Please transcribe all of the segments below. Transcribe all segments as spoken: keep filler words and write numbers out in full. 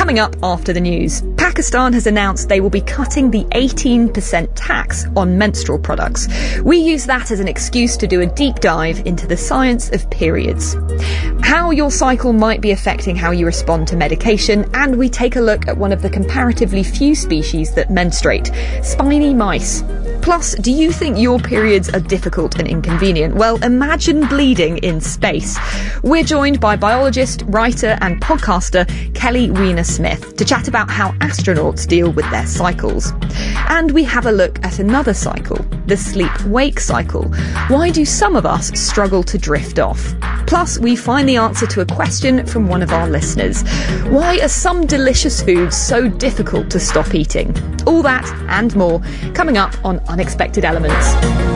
Coming up after the news, Pakistan has announced they will be cutting the eighteen percent tax on menstrual products. We use that as an excuse to do a deep dive into the science of periods, how your cycle might be affecting how you respond to medication, and we take a look at one of the comparatively few species that menstruate, spiny mice. Plus, do you think your periods are difficult and inconvenient? Well, imagine bleeding in space. We're joined by biologist, writer and podcaster Kelly Weiner-Smith to chat about how astronauts deal with their cycles. And we have a look at another cycle, the sleep-wake cycle. Why do some of us struggle to drift off? Plus, we find the answer to a question from one of our listeners. Why are some delicious foods so difficult to stop eating? All that and more coming up on Unexpected Elements.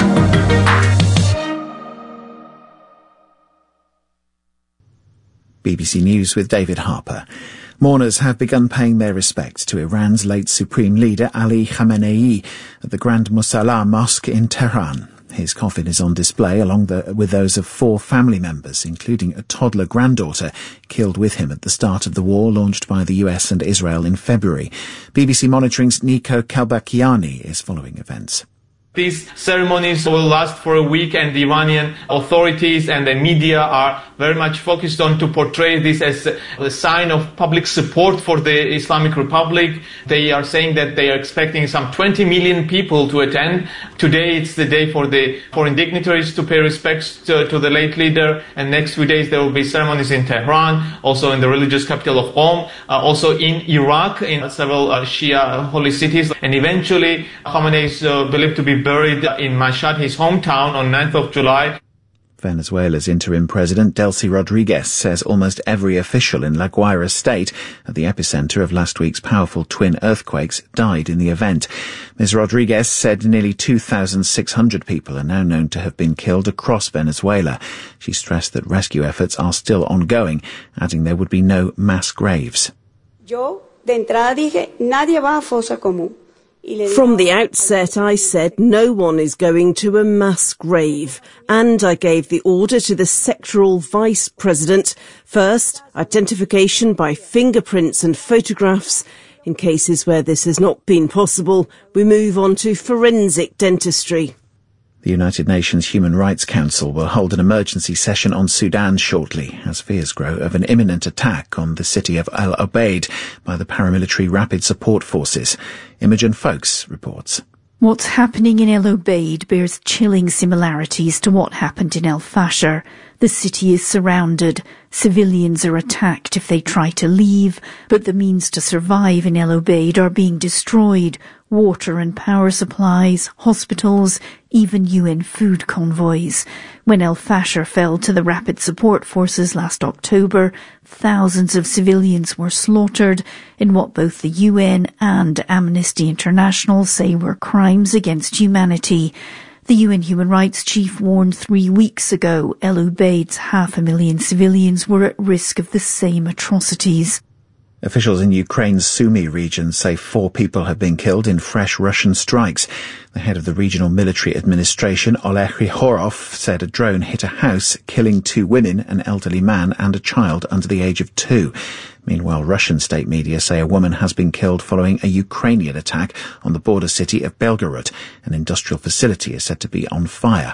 B B C News with David Harper. Mourners have begun paying their respects to Iran's late Supreme Leader Ali Khamenei at the Grand Musalla Mosque in Tehran. His coffin is on display along the, with those of four family members, including a toddler granddaughter killed with him at the start of the war launched by the U S and Israel in February. B B C Monitoring's Nico Kalbakiani is following events. These ceremonies will last for a week, and the Iranian authorities and the media are very much focused on to portray this as a sign of public support for the Islamic Republic. They are saying that they are expecting some twenty million people to attend. Today it's the day for the foreign dignitaries to pay respects to, to the late leader, and next few days there will be ceremonies in Tehran, also in the religious capital of Qom, uh, also in Iraq, in several uh, Shia holy cities, and eventually Khamenei is uh, believed to be buried in Mashhad, his hometown, on ninth of July. Venezuela's interim president, Delcy Rodriguez, says almost every official in La Guaira state, at the epicenter of last week's powerful twin earthquakes, died in the event. Miz Rodriguez said nearly two thousand six hundred people are now known to have been killed across Venezuela. She stressed that rescue efforts are still ongoing, adding there would be no mass graves. Yo, de entrada dije, nadie va a fosa común. From the outset, I said no one is going to a mass grave, and I gave the order to the sectoral vice president. First, identification by fingerprints and photographs. In cases where this has not been possible, we move on to forensic dentistry. The United Nations Human Rights Council will hold an emergency session on Sudan shortly, as fears grow of an imminent attack on the city of Al Obeid by the paramilitary Rapid Support Forces. Imogen Folks reports. What's happening in El Obeid bears chilling similarities to what happened in El Fasher. The city is surrounded. Civilians are attacked if they try to leave, but the means to survive in El Obeid are being destroyed. Water and power supplies, hospitals, even U N food convoys. When El Fasher fell to the Rapid Support Forces last October, thousands of civilians were slaughtered in what both the U N and Amnesty International say were crimes against humanity. The U N Human Rights Chief warned three weeks ago El Obeid's half a million civilians were at risk of the same atrocities. Officials in Ukraine's Sumy region say four people have been killed in fresh Russian strikes. The head of the regional military administration, Oleg Ryhorov, said a drone hit a house, killing two women, an elderly man and a child under the age of two. Meanwhile, Russian state media say a woman has been killed following a Ukrainian attack on the border city of Belgorod. An industrial facility is said to be on fire.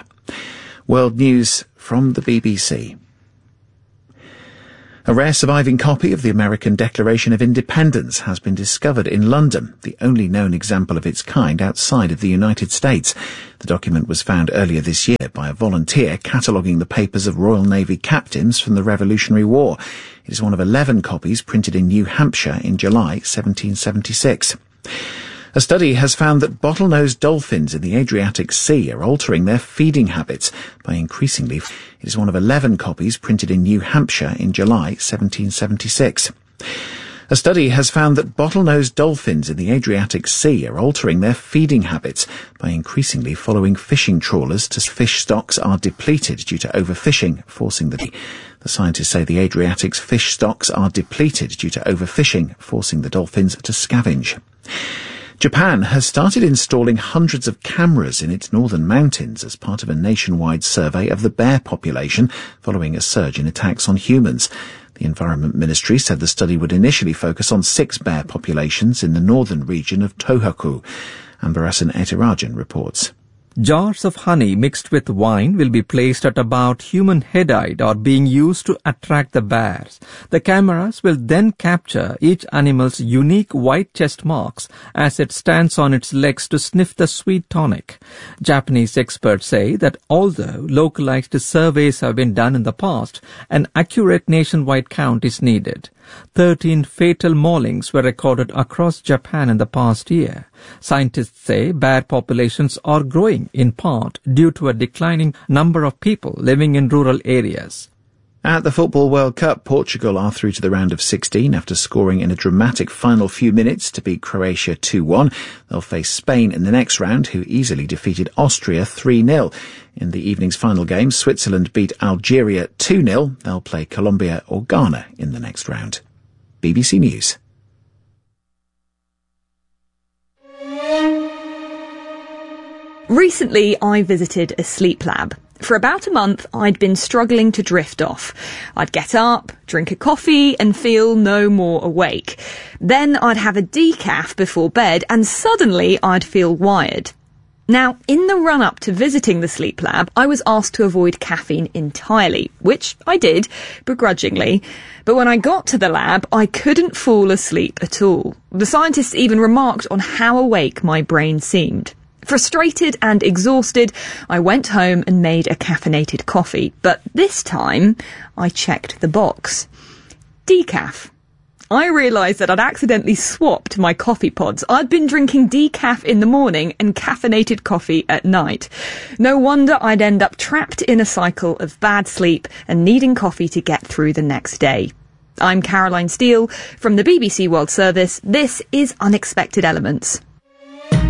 World News from the B B C. A rare surviving copy of the American Declaration of Independence has been discovered in London, the only known example of its kind outside of the United States. The document was found earlier this year by a volunteer cataloguing the papers of Royal Navy captains from the Revolutionary War. It is one of eleven copies printed in New Hampshire in July seventeen seventy-six. A study has found that bottlenose dolphins in the Adriatic Sea are altering their feeding habits by increasingly. It is one of eleven copies printed in New Hampshire in July seventeen seventy-six. A study has found that bottlenose dolphins in the Adriatic Sea are altering their feeding habits by increasingly following fishing trawlers to fish stocks are depleted due to overfishing, forcing the... The scientists say the Adriatic's fish stocks are depleted due to overfishing, forcing the dolphins to scavenge. Japan has started installing hundreds of cameras in its northern mountains as part of a nationwide survey of the bear population following a surge in attacks on humans. The Environment Ministry said the study would initially focus on six bear populations in the northern region of Tohoku. Ambarasan Etirajan reports. Jars of honey mixed with wine will be placed at about human head height or being used to attract the bears. The cameras will then capture each animal's unique white chest marks as it stands on its legs to sniff the sweet tonic. Japanese experts say that although localized surveys have been done in the past, an accurate nationwide count is needed. Thirteen fatal maulings were recorded across Japan in the past year. Scientists say bear populations are growing in part due to a declining number of people living in rural areas. At the Football World Cup, Portugal are through to the round of sixteen after scoring in a dramatic final few minutes to beat Croatia two one. They'll face Spain in the next round, who easily defeated Austria three nil. In the evening's final game, Switzerland beat Algeria two nil. They'll play Colombia or Ghana in the next round. B B C News. Recently, I visited a sleep lab. For about a month, I'd been struggling to drift off. I'd get up, drink a coffee, and feel no more awake. Then I'd have a decaf before bed, and suddenly I'd feel wired. Now, in the run-up to visiting the sleep lab, I was asked to avoid caffeine entirely, which I did, begrudgingly. But when I got to the lab, I couldn't fall asleep at all. The scientists even remarked on how awake my brain seemed. Frustrated and exhausted, I went home and made a caffeinated coffee. But this time, I checked the box. Decaf. I realised that I'd accidentally swapped my coffee pods. I'd been drinking decaf in the morning and caffeinated coffee at night. No wonder I'd end up trapped in a cycle of bad sleep and needing coffee to get through the next day. I'm Caroline Steele from the B B C World Service. This is Unexpected Elements.